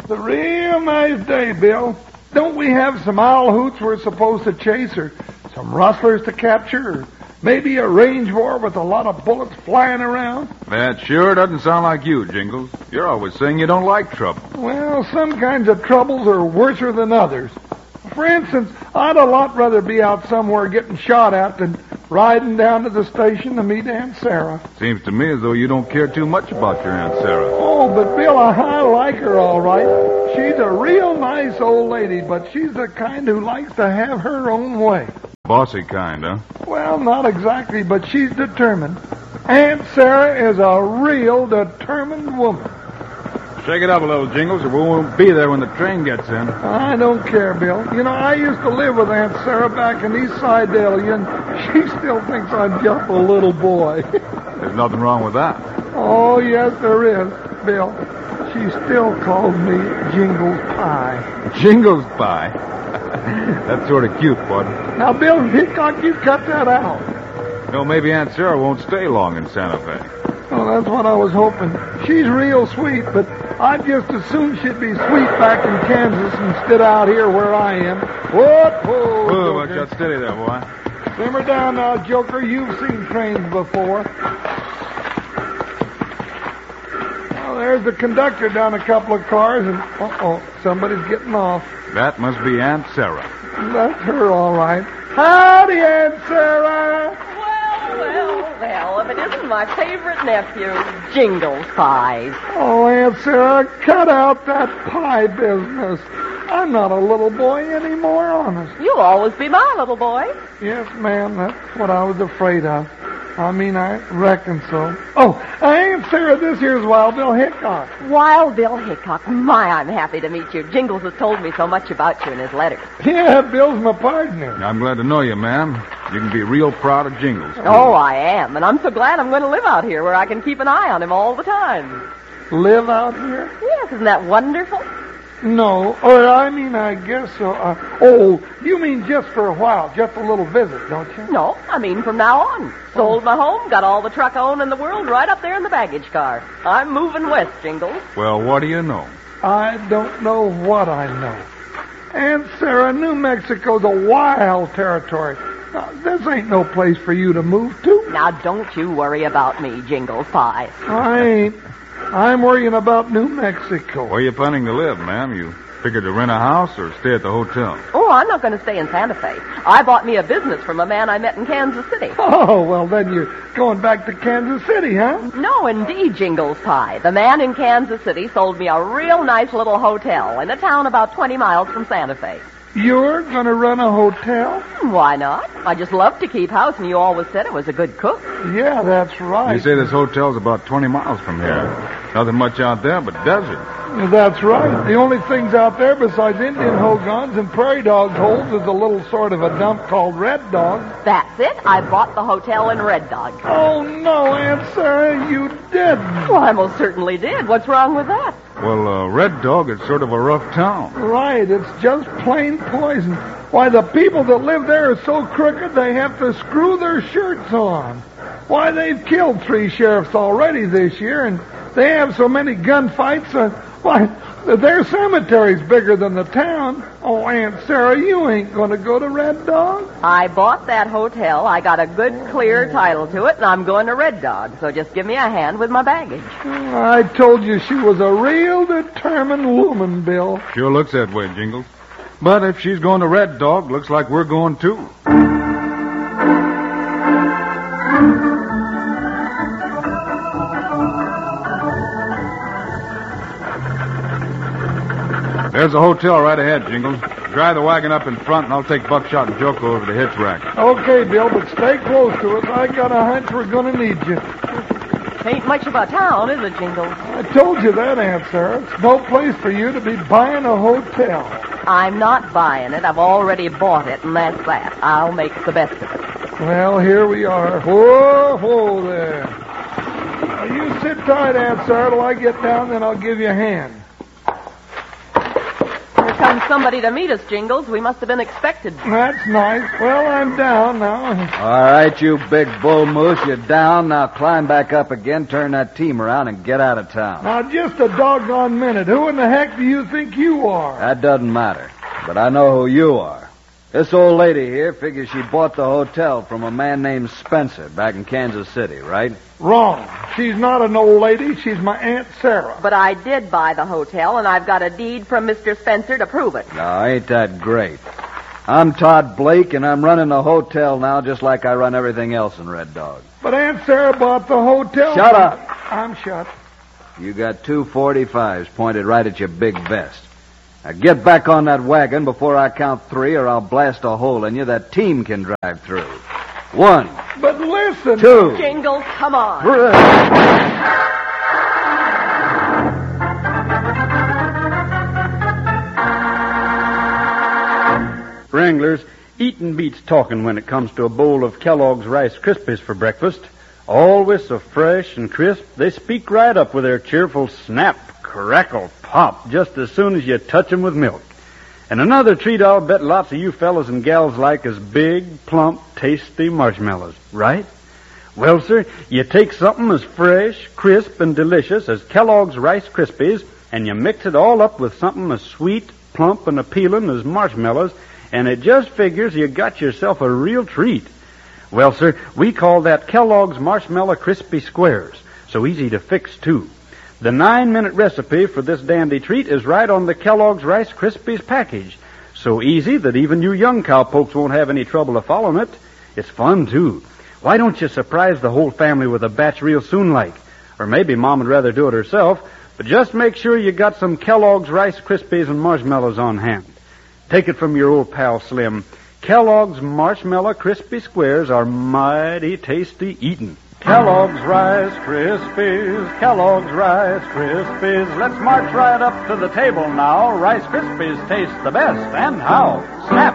It's a real nice day, Bill. Don't we have some owl hoots we're supposed to chase, or some rustlers to capture, or maybe a range war with a lot of bullets flying around? That sure doesn't sound like you, Jingles. You're always saying you don't like trouble. Well, some kinds of troubles are worser than others. For instance, I'd a lot rather be out somewhere getting shot at than riding down to the station to meet Aunt Sarah. Seems to me as though you don't care too much about your Aunt Sarah. Oh, but Bill, I like her all right. She's a real nice old lady, but she's the kind who likes to have her own way. Bossy kind, huh? Well, not exactly, but she's determined. Aunt Sarah is a real determined woman. Shake it up a little, Jingles, or we won't be there when the train gets in. I don't care, Bill. You know, I used to live with Aunt Sarah back in East Sidalia, and she still thinks I'm just a little boy. There's nothing wrong with that. Oh, yes, there is, Bill. She still calls me Jingles Pie. Jingles Pie? That's sort of cute, bud. Now, Bill Hickok, you cut that out. No, maybe Aunt Sarah won't stay long in Santa Fe. Oh, that's what I was hoping. She's real sweet, but I'd just as soon she'd be sweet back in Kansas instead out here where I am. Whoa, watch out steady there, boy. Simmer down now, Joker. You've seen trains before. Well, there's the conductor down a couple of cars, and somebody's getting off. That must be Aunt Sarah. That's her, all right. Howdy, Aunt Sarah. Well, if it isn't my favorite nephew, Jingles Pie. Oh, Aunt Sarah, cut out that pie business. I'm not a little boy anymore, honest. You'll always be my little boy. Yes, ma'am, that's what I was afraid of. I mean, I reckon so. Oh, Aunt Sarah, this here's Wild Bill Hickok. Wild Bill Hickok. My, I'm happy to meet you. Jingles has told me so much about you in his letters. Yeah, Bill's my partner. I'm glad to know you, ma'am. You can be real proud of Jingles. Oh, I am. And I'm so glad I'm going to live out here where I can keep an eye on him all the time. Live out here? Yes, isn't that wonderful? No, or I mean, I guess so. You mean just for a while, just a little visit, don't you? No, I mean from now on. Sold my home, got all the truck owned in the world right up there in the baggage car. I'm moving west, Jingles. Well, what do you know? I don't know what I know. Aunt Sarah, New Mexico's a wild territory. This ain't no place for you to move to. Now, don't you worry about me, Jingles Pie. I ain't. I'm worrying about New Mexico. Where are you planning to live, ma'am? You figured to rent a house or stay at the hotel? Oh, I'm not going to stay in Santa Fe. I bought me a business from a man I met in Kansas City. Oh, well, then you're going back to Kansas City, huh? No, indeed, Jingles Pie. The man in Kansas City sold me a real nice little hotel in a town about 20 miles from Santa Fe. You're going to run a hotel? Why not? I just love to keep house, and you always said it was a good cook. Yeah, that's right. You say this hotel's about 20 miles from here. Nothing much out there but desert. That's right. The only things out there besides Indian hogans and prairie dogs' holes is a little sort of a dump called Red Dog. That's it. I bought the hotel in Red Dog. Oh, no, Aunt Sarah, you didn't. Well, I most certainly did. What's wrong with that? Well, Red Dog is sort of a rough town. Right, it's just plain poison. Why, the people that live there are so crooked they have to screw their shirts on. Why, they've killed 3 sheriffs already this year, and they have so many gunfights. Why, their cemetery's bigger than the town. Oh, Aunt Sarah, you ain't going to go to Red Dog? I bought that hotel. I got a good, clear title to it, and I'm going to Red Dog. So just give me a hand with my baggage. I told you she was a real determined woman, Bill. Sure looks that way, Jingles. But if she's going to Red Dog, looks like we're going too. There's a hotel right ahead, Jingles. Drive the wagon up in front, and I'll take Buckshot and Joko over to the hitch rack. Okay, Bill, but stay close to us. I got a hunch we're going to need you. Ain't much of a town, is it, Jingles? I told you that, Aunt Sarah. It's no place for you to be buying a hotel. I'm not buying it. I've already bought it, and that's that. I'll make the best of it. Well, here we are. Whoa there. Now, you sit tight, Aunt Sarah, till I get down, then I'll give you a hand. comes somebody to meet us, Jingles. We must have been expected. That's nice. Well, I'm down now. All right, you big bull moose, you're down. Now climb back up again, turn that team around, and get out of town. Now, just a doggone minute. Who in the heck do you think you are? That doesn't matter. But I know who you are. This old lady here figures she bought the hotel from a man named Spencer back in Kansas City, right? Wrong. She's not an old lady. She's my Aunt Sarah. But I did buy the hotel, and I've got a deed from Mr. Spencer to prove it. Now, ain't that great? I'm Todd Blake, and I'm running the hotel now just like I run everything else in Red Dog. But Aunt Sarah bought the hotel. Shut up. I'm shut. You got 245s pointed right at your big vest. Now get back on that wagon before I count 3, or I'll blast a hole in you that team can drive through. 1. But listen. 2. Jingles, come on. Wranglers, eating beats talking when it comes to a bowl of Kellogg's Rice Krispies for breakfast. Always so fresh and crisp, they speak right up with their cheerful snap, crackle, pop, just as soon as you touch 'em with milk. And another treat I'll bet lots of you fellas and gals like is big, plump, tasty marshmallows, right? Well, sir, you take something as fresh, crisp, and delicious as Kellogg's Rice Krispies, and you mix it all up with something as sweet, plump, and appealing as marshmallows, and it just figures you got yourself a real treat. Well, sir, we call that Kellogg's Marshmallow Crispy Squares. So easy to fix, too. The 9-minute recipe for this dandy treat is right on the Kellogg's Rice Krispies package. So easy that even you young cowpokes won't have any trouble following it. It's fun, too. Why don't you surprise the whole family with a batch real soon like? Or maybe Mom would rather do it herself, but just make sure you got some Kellogg's Rice Krispies and marshmallows on hand. Take it from your old pal Slim. Kellogg's Marshmallow Crispy Squares are mighty tasty eatin'. Kellogg's Rice Krispies, Kellogg's Rice Krispies. Let's march right up to the table now. Rice Krispies taste the best. And how? Snap,